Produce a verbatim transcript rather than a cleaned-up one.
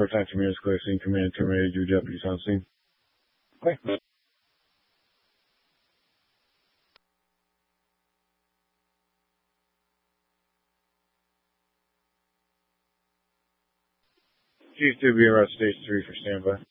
over time to Mirrors clear scene. Command terminated. Your deputies on scene. Okay. Chief to be around stage three for standby.